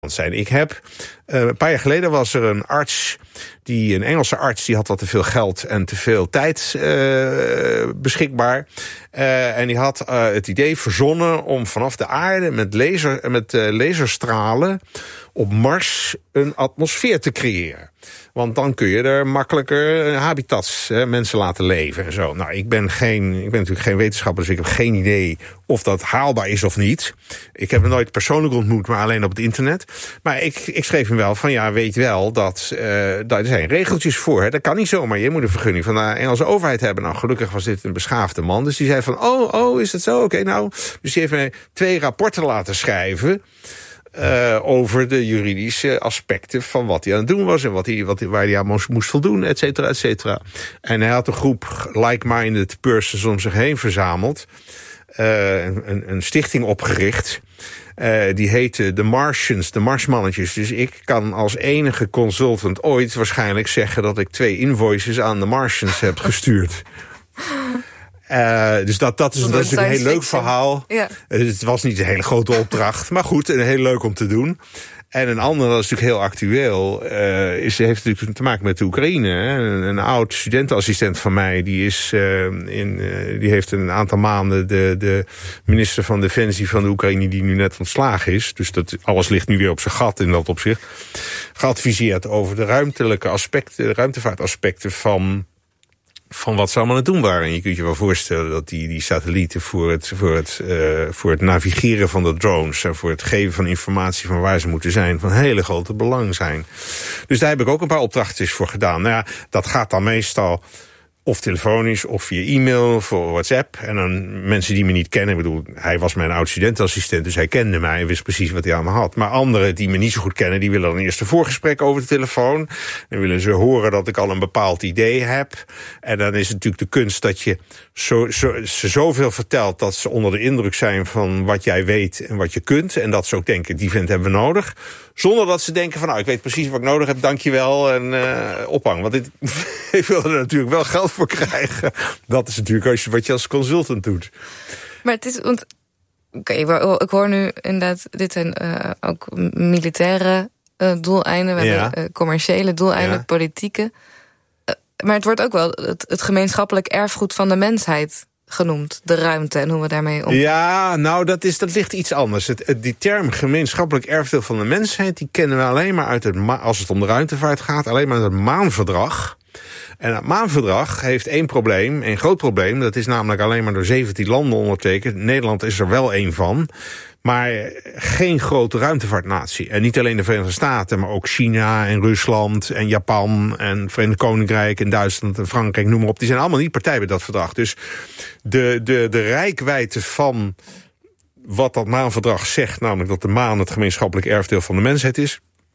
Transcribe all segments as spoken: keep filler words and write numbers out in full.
zijn. Ik heb, uh, een paar jaar geleden was er een arts, die, een Engelse arts, die had wat te veel geld en te veel tijd uh, beschikbaar. Uh, en die had uh, het idee verzonnen om vanaf de aarde met, laser, met uh, laserstralen op Mars een atmosfeer te creëren. Want dan kun je er makkelijker habitats, hè, mensen laten leven en zo. Nou, ik ben, geen, ik ben natuurlijk geen wetenschapper, dus ik heb geen idee of dat haalbaar is of niet. Ik heb hem nooit persoonlijk ontmoet, maar alleen op het internet. Maar ik, ik schreef hem wel van, ja, weet wel dat, uh, daar zijn regeltjes voor. Hè. Dat kan niet zomaar. Je moet een vergunning van de Engelse overheid hebben. Nou, gelukkig was dit een beschaafde man. Dus die zei van, oh, oh, is dat zo? Oké, okay, nou. Dus die heeft mij twee rapporten laten schrijven Uh, over de juridische aspecten van wat hij aan het doen was en wat hij, wat hij, waar hij aan moest, moest voldoen, et cetera, et cetera. En hij had een groep like-minded persons om zich heen verzameld, uh, een, een stichting opgericht. Uh, die heette The Martians, de Marsmannetjes. Dus ik kan als enige consultant ooit waarschijnlijk zeggen dat ik twee invoices aan de Martians heb gestuurd. Uh, dus dat, dat is, dat is natuurlijk een heel leuk verhaal. Ja. Uh, het was niet een hele grote opdracht, maar goed, een heel leuk om te doen. En een ander, dat is natuurlijk heel actueel, uh, is, heeft natuurlijk te maken met de Oekraïne. Hè. Een, een oud studentenassistent van mij, die, is, uh, in, uh, die heeft een aantal maanden de, de minister van Defensie van de Oekraïne, die nu net ontslagen is, dus dat, alles ligt nu weer op zijn gat in dat opzicht, geadviseerd over de ruimtelijke aspecten, de ruimtevaartaspecten van van wat ze allemaal aan het doen waren. En je kunt je wel voorstellen dat die, die satellieten voor het, voor, het, uh, voor het navigeren van de drones en voor het geven van informatie van waar ze moeten zijn van hele grote belang zijn. Dus daar heb ik ook een paar opdrachtjes voor gedaan. Nou ja, dat gaat dan meestal of telefonisch, of via e-mail, of WhatsApp. En dan mensen die me niet kennen, ik bedoel, hij was mijn oud-studentenassistent, dus hij kende mij en wist precies wat hij aan me had. Maar anderen die me niet zo goed kennen, die willen dan eerst een voorgesprek over de telefoon. Dan willen ze horen dat ik al een bepaald idee heb. En dan is het natuurlijk de kunst dat je zo, zo, ze zoveel vertelt dat ze onder de indruk zijn van wat jij weet en wat je kunt. En dat ze ook denken, die vent hebben we nodig. Zonder dat ze denken van, nou, ik weet precies wat ik nodig heb, dankjewel, en uh, ophang. Want dit, ik wil er natuurlijk wel geld voor krijgen. Dat is natuurlijk als je, wat je als consultant doet. Maar het is, want oké, okay, ik hoor nu inderdaad, dit zijn uh, ook militaire uh, doeleinden. We ja. hebben uh, commerciële doeleinden, ja. politieke. Uh, maar het wordt ook wel het, het gemeenschappelijk erfgoed van de mensheid genoemd, de ruimte en hoe we daarmee omgaan. Ja, nou, dat, is, dat ligt iets anders. Het, het, die term gemeenschappelijk erfdeel van de mensheid, die kennen we alleen maar uit het, als het om de ruimtevaart gaat, alleen maar uit het Maanverdrag. En het Maanverdrag heeft één probleem, één groot probleem. Dat is namelijk alleen maar door zeventien landen ondertekend. Nederland is er wel één van. Maar geen grote ruimtevaartnatie. En niet alleen de Verenigde Staten, maar ook China en Rusland en Japan en Verenigd Koninkrijk en Duitsland en Frankrijk, noem maar op. Die zijn allemaal niet partij bij dat verdrag. Dus de, de, de reikwijdte van wat dat Maanverdrag zegt, namelijk dat de maan het gemeenschappelijk erfdeel van de mensheid is,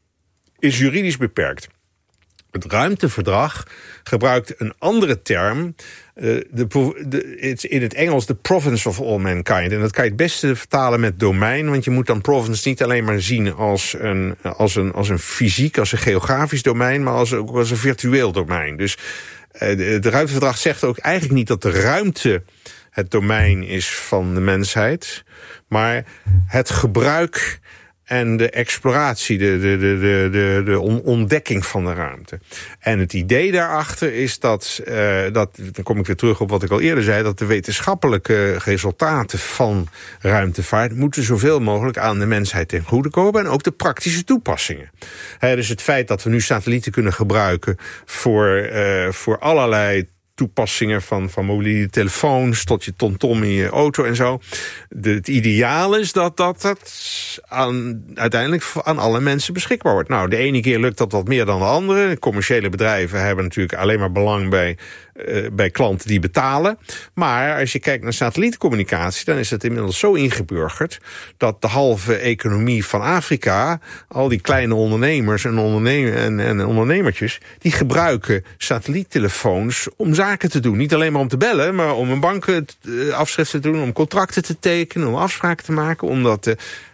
is juridisch beperkt. Het ruimteverdrag gebruikt een andere term, uh, de, de, in het Engels de province of all mankind. En dat kan je het beste vertalen met domein, want je moet dan province niet alleen maar zien als een, als een, als een fysiek, als een geografisch domein, maar als, ook als een virtueel domein. Dus uh, het ruimteverdrag zegt ook eigenlijk niet dat de ruimte het domein is van de mensheid, maar het gebruik en de exploratie, de, de, de, de, de ontdekking van de ruimte. En het idee daarachter is dat, uh, dat, dan kom ik weer terug op wat ik al eerder zei, dat de wetenschappelijke resultaten van ruimtevaart moeten zoveel mogelijk aan de mensheid ten goede komen en ook de praktische toepassingen. He, dus het feit dat we nu satellieten kunnen gebruiken voor, uh, voor allerlei toepassingen van, van mobiele telefoons tot je TomTom in je auto en zo. De, het ideaal is dat dat, dat aan, uiteindelijk aan alle mensen beschikbaar wordt. Nou, de ene keer lukt dat wat meer dan de andere. Commerciële bedrijven hebben natuurlijk alleen maar belang bij, uh, bij klanten die betalen. Maar als je kijkt naar satellietcommunicatie, dan is het inmiddels zo ingeburgerd dat de halve economie van Afrika, al die kleine ondernemers en, ondernem- en, en ondernemertjes, die gebruiken satelliettelefoons om zaken te doen. Niet alleen maar om te bellen, maar om een bankafschrift te doen, om contracten te tekenen, om afspraken te maken, omdat de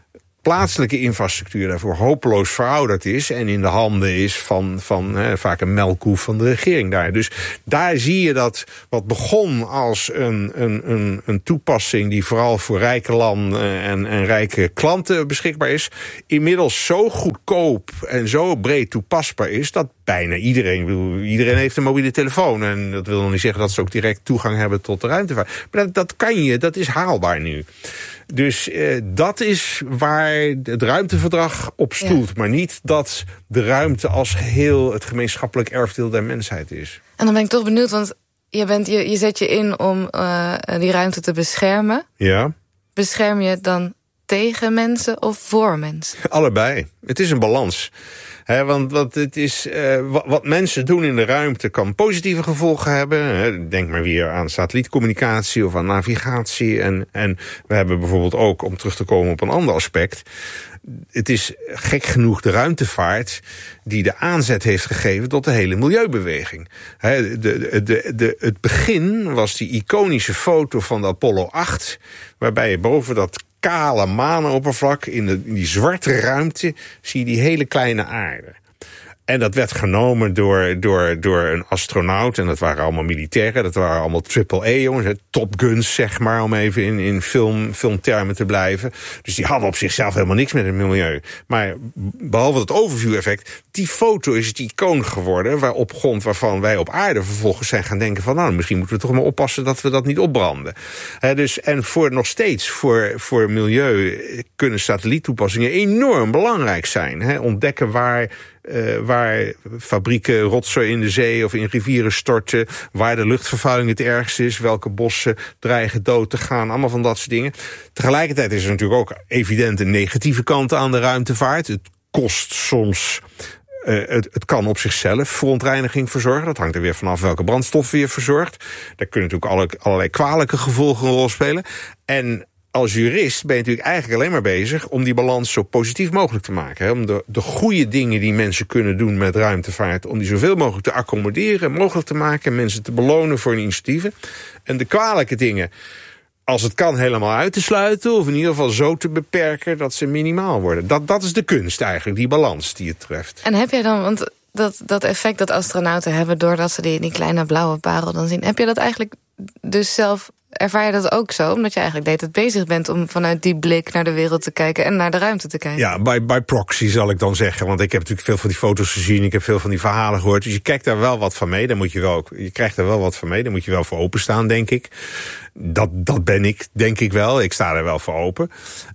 plaatselijke infrastructuur daarvoor hopeloos verouderd is en in de handen is van, van hè, vaak een melkkoe van de regering daar. Dus daar zie je dat wat begon als een, een, een, een toepassing die vooral voor rijke landen en, en rijke klanten beschikbaar is, inmiddels zo goedkoop en zo breed toepasbaar is dat bijna iedereen, iedereen heeft een mobiele telefoon. En dat wil nog niet zeggen dat ze ook direct toegang hebben tot de ruimtevaart. Maar dat, dat kan je, dat is haalbaar nu. Dus eh, dat is waar het ruimteverdrag op stoelt. Ja. Maar niet dat de ruimte als geheel het gemeenschappelijk erfdeel der mensheid is. En dan ben ik toch benieuwd, want je, bent, je, je zet je in om uh, die ruimte te beschermen. Ja. Bescherm je het dan tegen mensen of voor mensen? Allebei. Het is een balans. He, want wat, het is, uh, wat, wat mensen doen in de ruimte kan positieve gevolgen hebben. He, denk maar weer aan satellietcommunicatie of aan navigatie. En, en we hebben bijvoorbeeld ook, om terug te komen op een ander aspect, het is gek genoeg de ruimtevaart die de aanzet heeft gegeven tot de hele milieubeweging. He, de, de, de, de, het begin was die iconische foto van de Apollo acht, waarbij je boven dat kale maanoppervlak, in, de, in die zwarte ruimte, zie je die hele kleine aarde. En dat werd genomen door, door, door een astronaut. En dat waren allemaal militairen. Dat waren allemaal triple A jongens. Top Guns, zeg maar, om even in, in film, filmtermen te blijven. Dus die hadden op zichzelf helemaal niks met het milieu. Maar behalve het overview-effect, die foto is het icoon geworden, waar op grond waarvan wij op aarde vervolgens zijn gaan denken van, nou, misschien moeten we toch maar oppassen dat we dat niet opbranden. He, dus, en voor nog steeds, voor, voor milieu, kunnen satelliettoepassingen enorm belangrijk zijn. He, ontdekken waar Uh, waar fabrieken rotzooi in de zee of in rivieren storten, waar de luchtvervuiling het ergst is, welke bossen dreigen dood te gaan, allemaal van dat soort dingen. Tegelijkertijd is er natuurlijk ook evident een negatieve kant aan de ruimtevaart. Het kost soms, uh, het, het kan op zichzelf verontreiniging verzorgen. Dat hangt er weer vanaf welke brandstof weer verzorgt. Daar kunnen natuurlijk alle, allerlei kwalijke gevolgen een rol spelen. En als jurist ben je natuurlijk eigenlijk alleen maar bezig om die balans zo positief mogelijk te maken. Hè? Om de, de goede dingen die mensen kunnen doen met ruimtevaart, om die zoveel mogelijk te accommoderen, mogelijk te maken, mensen te belonen voor hun initiatieven. En de kwalijke dingen, als het kan, helemaal uit te sluiten, of in ieder geval zo te beperken dat ze minimaal worden. Dat, dat is de kunst eigenlijk, die balans die het treft. En heb jij dan, want dat, dat effect dat astronauten hebben doordat ze die, die kleine blauwe parel dan zien, heb je dat eigenlijk dus zelf, ervaar je dat ook zo? Omdat je eigenlijk de hele tijd bezig bent om vanuit die blik naar de wereld te kijken en naar de ruimte te kijken. Ja, bij, bij proxy zal ik dan zeggen. Want ik heb natuurlijk veel van die foto's gezien. Ik heb veel van die verhalen gehoord. Dus je kijkt daar wel wat van mee. Dan moet je wel ook, je krijgt er wel wat van mee. Dan moet je wel voor openstaan, denk ik. Dat, dat ben ik, denk ik wel. Ik sta er wel voor open.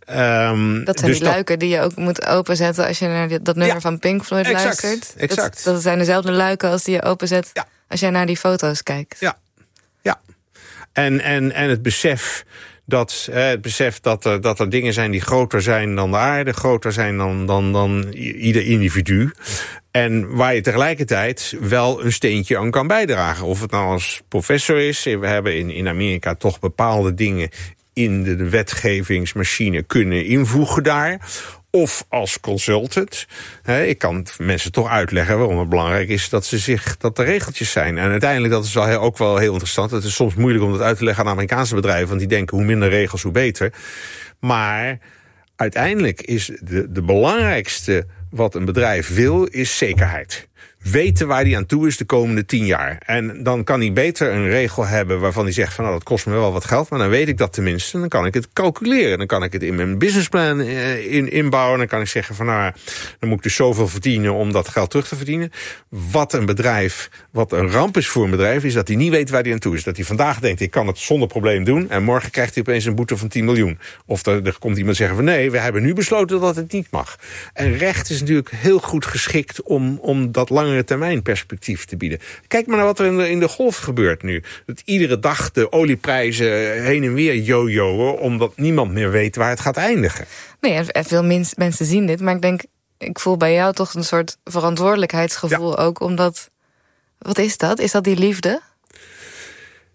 Um, dat zijn dus die dat, luiken die je ook moet openzetten als je naar die, dat nummer ja, van Pink Floyd exact, luistert. Exact. Dat, dat zijn dezelfde luiken als die je openzet ja. als jij naar die foto's kijkt. Ja, ja. En, en, en het besef dat, eh, het besef dat er, dat er dingen zijn die groter zijn dan de aarde, groter zijn dan, dan, dan ieder individu. En waar je tegelijkertijd wel een steentje aan kan bijdragen. Of het nou als professor is. We hebben in, in Amerika toch bepaalde dingen in de, de wetgevingsmachine kunnen invoegen daar. Of als consultant. He, ik kan mensen toch uitleggen waarom het belangrijk is dat ze zich, dat er regeltjes zijn. En uiteindelijk, dat is wel heel, ook wel heel interessant. Het is soms moeilijk om dat uit te leggen aan Amerikaanse bedrijven, want die denken hoe minder regels, hoe beter. Maar uiteindelijk is de, de belangrijkste wat een bedrijf wil, is zekerheid. Weten waar hij aan toe is de komende tien jaar. En dan kan hij beter een regel hebben waarvan hij zegt van, nou, dat kost me wel wat geld, maar dan weet ik dat tenminste. En dan kan ik het calculeren. Dan kan ik het in mijn businessplan in, inbouwen. Dan kan ik zeggen van, nou, dan moet ik dus zoveel verdienen om dat geld terug te verdienen. Wat een bedrijf, wat een ramp is voor een bedrijf, is dat hij niet weet waar hij aan toe is. Dat hij vandaag denkt, ik kan het zonder probleem doen. En morgen krijgt hij opeens een boete van tien miljoen. Of er, er komt iemand zeggen van, nee, we hebben nu besloten dat het niet mag. En recht is natuurlijk heel goed geschikt om, om dat langere termijn perspectief te bieden. Kijk maar naar wat er in de, in de golf gebeurt nu. Dat iedere dag de olieprijzen heen en weer jojoen, omdat niemand meer weet waar het gaat eindigen. Nee, en veel mensen zien dit, maar ik denk, ik voel bij jou toch een soort verantwoordelijkheidsgevoel ja. ook, omdat, wat is dat? Is dat die liefde?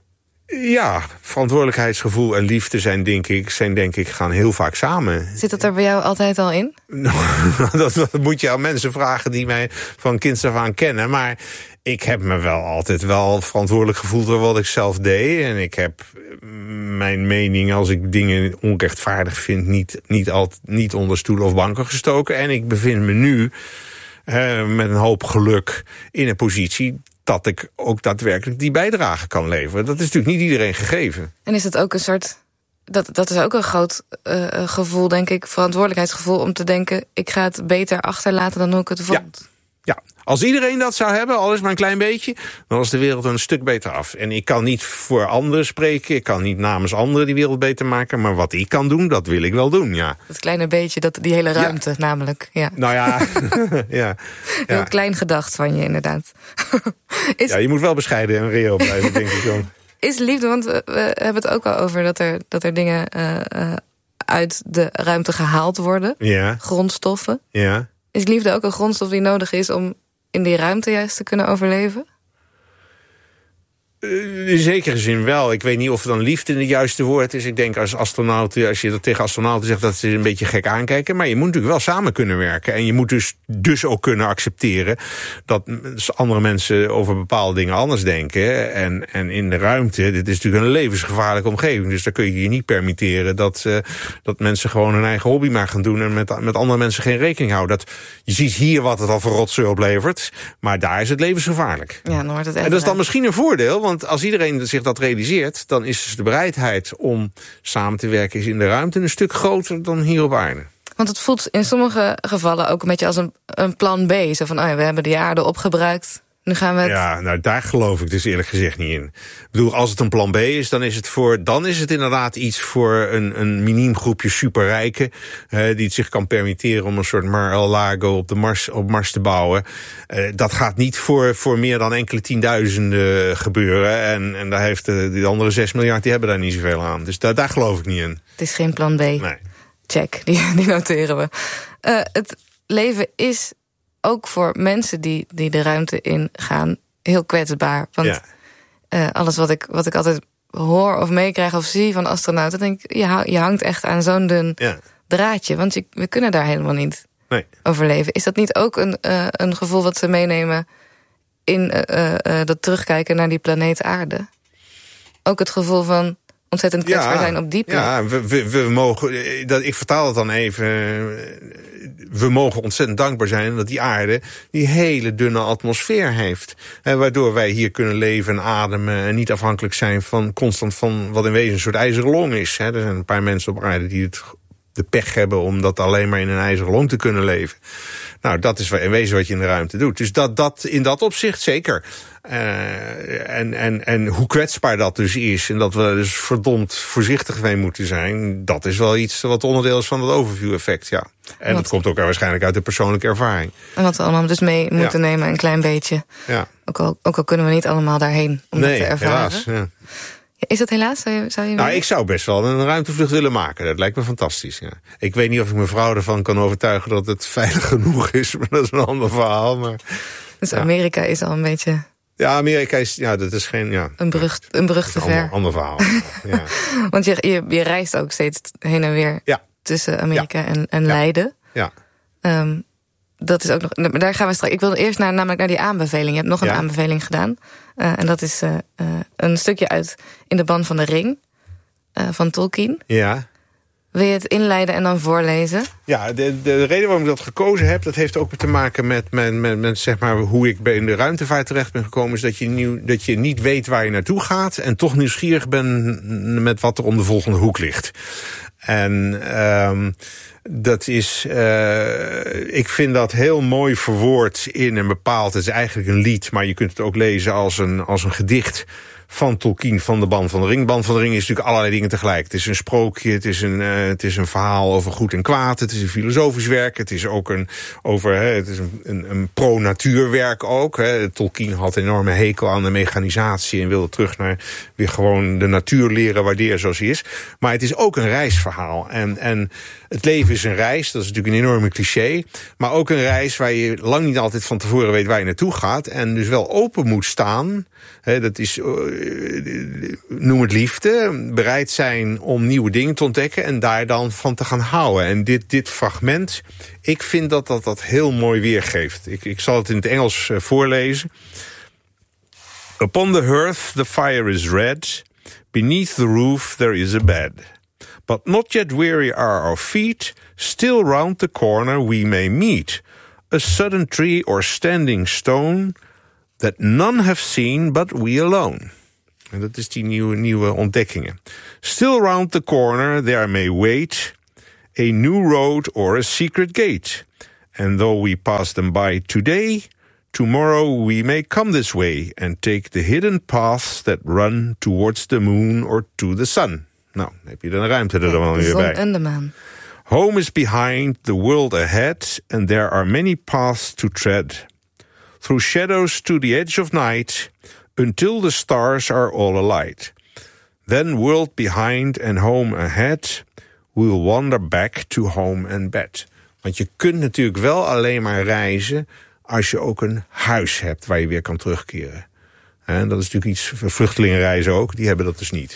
Ja, verantwoordelijkheidsgevoel en liefde zijn denk ik, zijn denk ik gaan heel vaak samen. Zit dat er bij jou altijd al in? dat, dat moet je aan mensen vragen die mij van kinds af aan kennen. Maar ik heb me wel altijd wel verantwoordelijk gevoeld door wat ik zelf deed. En ik heb mijn mening, als ik dingen onrechtvaardig vind, niet, niet, altijd, niet onder stoelen of banken gestoken. En ik bevind me nu uh, met een hoop geluk in een positie dat ik ook daadwerkelijk die bijdrage kan leveren. Dat is natuurlijk niet iedereen gegeven. En is het ook een soort... Dat, dat is ook een groot uh, gevoel, denk ik, verantwoordelijkheidsgevoel, om te denken, ik ga het beter achterlaten dan hoe ik het vond. Ja. Ja, als iedereen dat zou hebben, al is maar een klein beetje, dan is de wereld een stuk beter af. En ik kan niet voor anderen spreken, ik kan niet namens anderen die wereld beter maken, maar wat ik kan doen, dat wil ik wel doen, ja. Dat kleine beetje, dat, die hele ruimte, ja. namelijk. Ja. Nou ja, ja. Heel ja. klein gedacht van je, inderdaad. is... Ja, je moet wel bescheiden en reëel blijven, denk ik dan. Is liefde, want we, we hebben het ook al over dat er, dat er dingen uh, uh, uit de ruimte gehaald worden. Ja. Grondstoffen. Ja. Is liefde ook een grondstof die nodig is om in die ruimte juist te kunnen overleven? In zekere zin wel. Ik weet niet of dan liefde het juiste woord is. Ik denk als astronaut, als je dat tegen astronauten zegt, dat ze een beetje gek aankijken. Maar je moet natuurlijk wel samen kunnen werken. En je moet dus, dus ook kunnen accepteren dat andere mensen over bepaalde dingen anders denken. En, en in de ruimte, dit is natuurlijk een levensgevaarlijke omgeving. Dus daar kun je je niet permitteren dat, uh, dat mensen gewoon hun eigen hobby maar gaan doen en met, met andere mensen geen rekening houden. Dat, je ziet hier wat het al voor rotzooi oplevert, maar daar is het levensgevaarlijk. Ja, dan wordt het echt en dat is dan misschien een voordeel, want Want als iedereen zich dat realiseert, dan is dus de bereidheid om samen te werken is in de ruimte een stuk groter dan hier op aarde. Want het voelt in sommige gevallen ook een beetje als een, een plan B. Zo van, oh ja, we hebben de aarde opgebruikt, nu gaan we het... Ja, nou daar geloof ik dus eerlijk gezegd niet in. Ik bedoel, als het een plan B is, dan is het, voor, dan is het inderdaad iets voor een, een miniem groepje superrijken, eh, die het zich kan permitteren om een soort Mar-a-Lago op de Mars, op Mars te bouwen. Uh, dat gaat niet voor, voor meer dan enkele tienduizenden gebeuren. En, en daar heeft de, die andere zes miljard, die hebben daar niet zoveel aan. Dus daar, daar geloof ik niet in. Het is geen plan B. Nee. Check, die, die noteren we. Uh, het leven is ook voor mensen die, die de ruimte in gaan heel kwetsbaar. Want ja. uh, alles wat ik, wat ik altijd hoor of meekrijg of zie van astronauten, denk ik, je, je hangt echt aan zo'n dun ja. draadje. Want je, we kunnen daar helemaal niet nee. overleven. Is dat niet ook een, uh, een gevoel wat ze meenemen in uh, uh, dat terugkijken naar die planeet Aarde? Ook het gevoel van ontzettend kwetsbaar ja, zijn op die plek. Ja, we, we, we mogen, dat, ik vertaal het dan even. We mogen ontzettend dankbaar zijn dat die aarde die hele dunne atmosfeer heeft. En waardoor wij hier kunnen leven en ademen en niet afhankelijk zijn van constant van wat in wezen een soort ijzeren long is. Er zijn een paar mensen op aarde die het de pech hebben om dat alleen maar in een ijzeren long te kunnen leven. Nou, dat is in wezen wat je in de ruimte doet. Dus dat, dat in dat opzicht zeker. Uh, en, en, en hoe kwetsbaar dat dus is, en dat we dus verdomd voorzichtig mee moeten zijn, dat is wel iets wat onderdeel is van het overview-effect, ja. En wat, dat komt ook waarschijnlijk uit de persoonlijke ervaring. En wat we allemaal dus mee moeten ja. nemen, een klein beetje. Ja. Ook, al, ook al kunnen we niet allemaal daarheen om nee, dat te ervaren. Helaas, ja. Is dat helaas? Zou je, zou je nou, ik zou best wel een ruimtevlucht willen maken. Dat lijkt me fantastisch. Ja. Ik weet niet of ik mijn vrouw ervan kan overtuigen dat het veilig genoeg is. Maar dat is een ander verhaal. Maar, dus ja. Amerika is al een beetje... Ja, Amerika is, ja, dat is geen... Ja, een brug, een brug te ver. Een ander, ander verhaal. Ja. Want je, je, je reist ook steeds heen en weer ja. tussen Amerika ja. en, en ja. Leiden. Ja. Um, dat is ook nog... Daar gaan we straks... Ik wilde eerst naar, namelijk naar die aanbeveling. Je hebt nog een ja. aanbeveling gedaan. Uh, en dat is uh, uh, een stukje uit In de Ban van de Ring. Uh, van Tolkien. Ja. Wil je het inleiden en dan voorlezen? Ja, de, de reden waarom ik dat gekozen heb, dat heeft ook te maken met, met, met, met zeg maar, hoe ik bij in de ruimtevaart terecht ben gekomen. Is dat je, nieuw, dat je niet weet waar je naartoe gaat en toch nieuwsgierig bent met wat er om de volgende hoek ligt. En um, dat is, uh, ik vind dat heel mooi verwoord in een bepaald, het is eigenlijk een lied, maar je kunt het ook lezen als een, als een gedicht van Tolkien, van de Ban van de Ring. De Ban van de Ring is natuurlijk allerlei dingen tegelijk. Het is een sprookje, het is een, uh, het is een verhaal over goed en kwaad, het is een filosofisch werk, het is ook een, over, hè, het is een, een, een pro-natuurwerk ook. Hè. Tolkien had een enorme hekel aan de mechanisatie en wilde terug naar weer gewoon de natuur leren waarderen zoals hij is. Maar het is ook een reisverhaal. En, en Het leven is een reis, dat is natuurlijk een enorme cliché. Maar ook een reis waar je lang niet altijd van tevoren weet waar je naartoe gaat. En dus wel open moet staan. He, dat is, uh, noem het liefde. Bereid zijn om nieuwe dingen te ontdekken en daar dan van te gaan houden. En dit, dit fragment, ik vind dat dat, dat heel mooi weergeeft. Ik, ik zal het in het Engels uh, voorlezen. Upon the hearth the fire is red. Beneath the roof there is a bed. But not yet weary are our feet. Still round the corner we may meet. A sudden tree or standing stone that none have seen but we alone. En dat is die nieuwe, nieuwe ontdekkingen. Still round the corner there may wait a new road or a secret gate. And though we pass them by today, tomorrow we may come this way and take the hidden paths that run towards the moon or to the sun. Nou, dan heb je de ruimte er dan wel weer bij. De zon en de maan. Home is behind, the world ahead, and there are many paths to tread. Through shadows to the edge of night, until the stars are all alight. Then world behind and home ahead, we'll wander back to home and bed. Want je kunt natuurlijk wel alleen maar reizen als je ook een huis hebt waar je weer kan terugkeren. En dat is natuurlijk iets, vluchtelingenreizen ook, die hebben dat dus niet.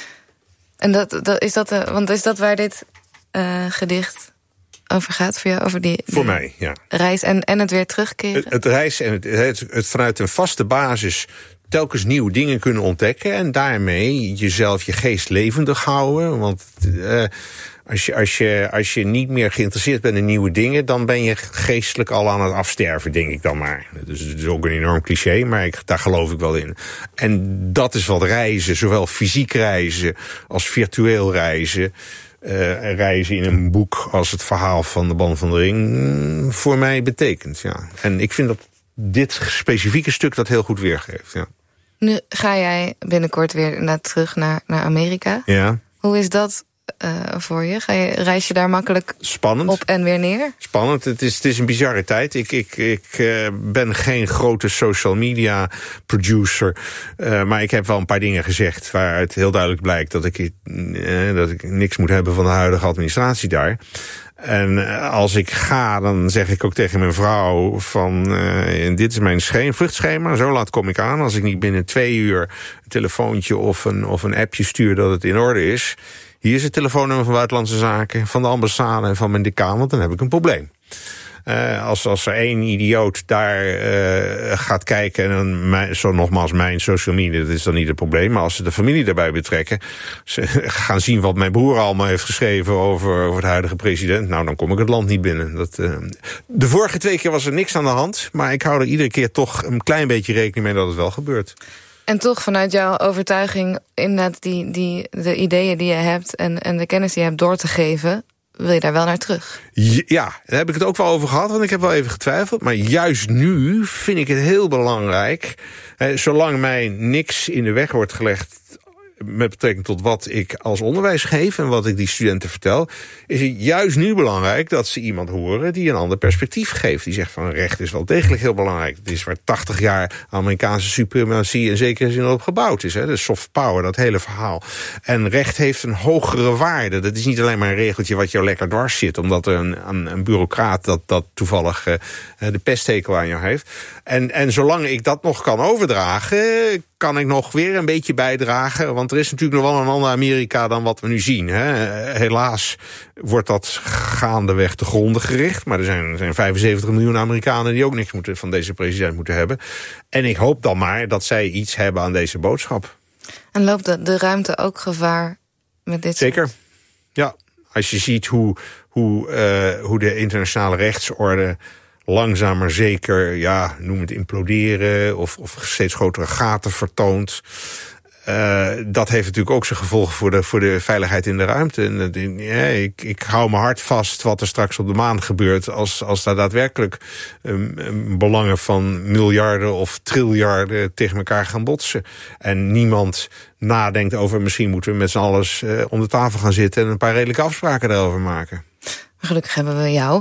En dat, dat, is, dat, uh, want is dat waar dit uh, gedicht over gaat voor jou? Over die, die voor mij, ja. Reis en, en het weer terugkeren? Het, het reis en het, het, het vanuit een vaste basis telkens nieuwe dingen kunnen ontdekken en daarmee jezelf, je geest levendig houden. Want uh, als, je, als, je, als je niet meer geïnteresseerd bent in nieuwe dingen, dan ben je geestelijk al aan het afsterven, denk ik dan maar. Dus het is ook een enorm cliché, maar ik, daar geloof ik wel in. En dat is wat reizen, zowel fysiek reizen als virtueel reizen, Uh, reizen in een boek als het verhaal van de Band van de Ring mm, voor mij betekent. Ja. En ik vind dat dit specifieke stuk dat heel goed weergeeft. Ja. Nu ga jij binnenkort weer naar, terug naar, naar Amerika. Ja. Hoe is dat uh, voor je? Ga je? Reis je daar makkelijk Spannend. op en weer neer? Spannend. Het is, het is een bizarre tijd. Ik, ik, ik uh, ben geen grote social media producer. Uh, maar ik heb wel een paar dingen gezegd waaruit heel duidelijk blijkt dat ik, uh, dat ik niks moet hebben van de huidige administratie daar. En als ik ga, dan zeg ik ook tegen mijn vrouw van uh, dit is mijn vluchtschema, zo laat kom ik aan. Als ik niet binnen twee uur een telefoontje of een, of een appje stuur dat het in orde is. Hier is het telefoonnummer van Buitenlandse Zaken, van de ambassade en van mijn decaan, want dan heb ik een probleem. Uh, als, als er één idioot daar uh, gaat kijken en dan mijn, zo nogmaals mijn social media, dat is dan niet het probleem. Maar als ze de familie daarbij betrekken, ze gaan zien wat mijn broer allemaal heeft geschreven over, over de huidige president, nou dan kom ik het land niet binnen. Dat, uh, de vorige twee keer was er niks aan de hand, maar ik hou er iedere keer toch een klein beetje rekening mee dat het wel gebeurt. En toch vanuit jouw overtuiging, inderdaad die, die, de ideeën die je hebt en, en de kennis die je hebt door te geven, wil je daar wel naar terug? Ja, daar heb ik het ook wel over gehad, want ik heb wel even getwijfeld. Maar juist nu vind ik het heel belangrijk, eh, zolang mij niks in de weg wordt gelegd met betrekking tot wat ik als onderwijs geef en wat ik die studenten vertel, is het juist nu belangrijk dat ze iemand horen die een ander perspectief geeft. Die zegt van recht is wel degelijk heel belangrijk. Het is waar tachtig jaar Amerikaanse suprematie in zekere zin op gebouwd is. Hè? De soft power, dat hele verhaal. En recht heeft een hogere waarde. Dat is niet alleen maar een regeltje wat jou lekker dwars zit, omdat er een, een, een bureaucraat dat, dat toevallig uh, de pesthekel aan jou heeft. En, en zolang ik dat nog kan overdragen, kan ik nog weer een beetje bijdragen. Want er is natuurlijk nog wel een ander Amerika dan wat we nu zien. Hè. Helaas wordt dat gaandeweg te gronden gericht. Maar er zijn, er zijn vijfenzeventig miljoen Amerikanen die ook niks moeten, van deze president moeten hebben. En ik hoop dan maar dat zij iets hebben aan deze boodschap. En loopt de, de ruimte ook gevaar met dit? Zeker. Ja, als je ziet hoe, hoe, uh, hoe de internationale rechtsorde langzaam maar zeker, ja, noem het imploderen, of, of steeds grotere gaten vertoont. Uh, dat heeft natuurlijk ook zijn gevolgen voor de, voor de veiligheid in de ruimte. En, uh, ja, ik, ik hou me hard vast wat er straks op de maan gebeurt, als, als daar daadwerkelijk um, um, belangen van miljarden of triljarden tegen elkaar gaan botsen. En niemand nadenkt over, misschien moeten we met z'n allen uh, om de tafel gaan zitten en een paar redelijke afspraken daarover maken. Gelukkig hebben we jou.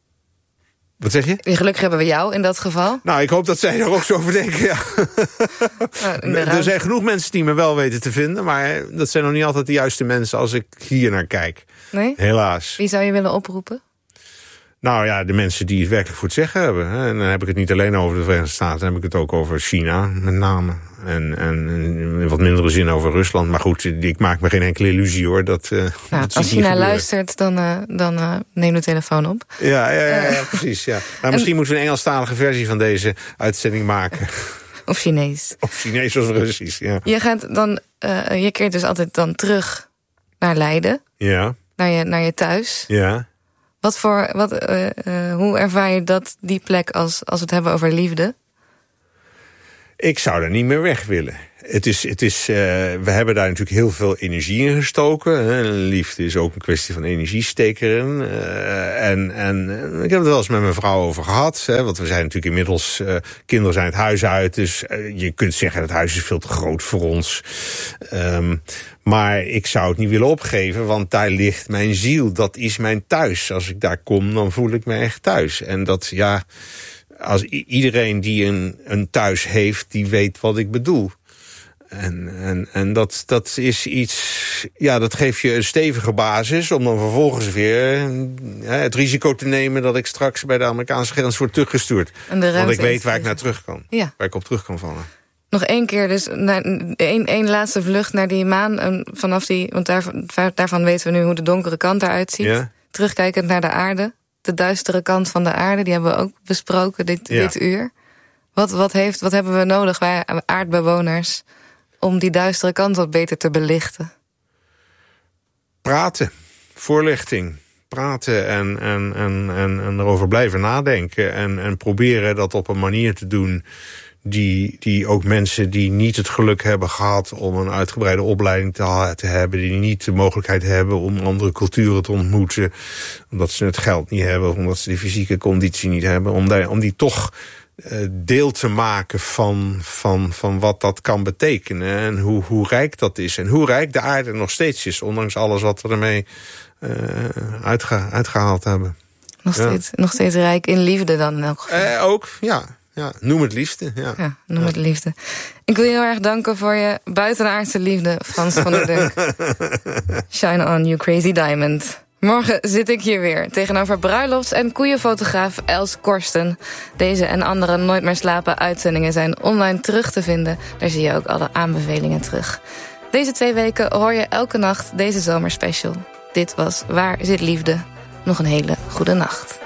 Wat zeg je? Gelukkig hebben we jou in dat geval. Nou, ik hoop dat zij er ook zo over denken, ja. Nou, er zijn genoeg mensen die me wel weten te vinden, maar dat zijn nog niet altijd de juiste mensen als ik hier naar kijk. Nee? Helaas. Wie zou je willen oproepen? Nou ja, de mensen die het werkelijk voor het zeggen hebben. Hè. En dan heb ik het niet alleen over de Verenigde Staten. Dan heb ik het ook over China, met name. En, en in wat mindere zin over Rusland. Maar goed, ik maak me geen enkele illusie, hoor. Dat, uh, nou, dat als China luistert, dan, uh, dan uh, neem de telefoon op. Ja, ja, ja, ja precies. Ja. Nou, misschien en... moeten we een Engelstalige versie van deze uitzending maken. Of Chinees. Of Chinees of Russisch, ja. Je gaat dan, uh, je keert dus altijd dan terug naar Leiden. Ja. Naar je, naar je thuis. Ja. Wat voor, wat, uh, uh, hoe ervaar je dat, die plek, als, als we het hebben over liefde? Ik zou er niet meer weg willen. Het is, het is, uh, we hebben daar natuurlijk heel veel energie in gestoken. Hè. Liefde is ook een kwestie van energie steken erin. Uh, en, en ik heb het wel eens met mijn vrouw over gehad. Hè, want we zijn natuurlijk inmiddels, uh, kinderen zijn het huis uit. Dus uh, je kunt zeggen, het huis is veel te groot voor ons. Um, maar ik zou het niet willen opgeven, want daar ligt mijn ziel. Dat is mijn thuis. Als ik daar kom, dan voel ik me echt thuis. En dat, ja, als i- iedereen die een, een thuis heeft, die weet wat ik bedoel. En, en, en dat, dat is iets, ja, dat geeft je een stevige basis om dan vervolgens weer ja, het risico te nemen dat ik straks bij de Amerikaanse grens word teruggestuurd. Want ik weet waar ik naar terug kan, ja. waar ik op terug kan vallen. Nog één keer, dus één, één laatste vlucht naar die maan. En vanaf die, want daarvan, daarvan weten we nu hoe de donkere kant eruit ziet. Ja. Terugkijkend naar de aarde, de duistere kant van de aarde, die hebben we ook besproken dit, ja. dit uur. Wat, wat, heeft, wat hebben we nodig, wij aardbewoners, om die duistere kant wat beter te belichten? Praten, voorlichting. Praten en, en, en, en, en erover blijven nadenken. En, en proberen dat op een manier te doen die, die ook mensen die niet het geluk hebben gehad om een uitgebreide opleiding te, te hebben, die niet de mogelijkheid hebben om andere culturen te ontmoeten, omdat ze het geld niet hebben of omdat ze de fysieke conditie niet hebben, om, daar, om die toch uh, deel te maken van, van, van wat dat kan betekenen en hoe, hoe rijk dat is. En hoe rijk de aarde nog steeds is, ondanks alles wat we ermee uh, uitge, uitgehaald hebben. Nog steeds, ja. nog steeds rijk in liefde dan in elk geval. Uh, ook, ja. Ja, noem het liefde. Ja, ja noem ja. het liefde. Ik wil je heel erg danken voor je buitenaardse liefde, Frans van der Dunk. Shine on, you crazy diamond. Morgen zit ik hier weer tegenover bruilofts- en koeienfotograaf Els Korsten. Deze en andere Nooit meer slapen uitzendingen zijn online terug te vinden. Daar zie je ook alle aanbevelingen terug. Deze twee weken hoor je elke nacht deze zomerspecial. Dit was Waar zit liefde? Nog een hele goede nacht.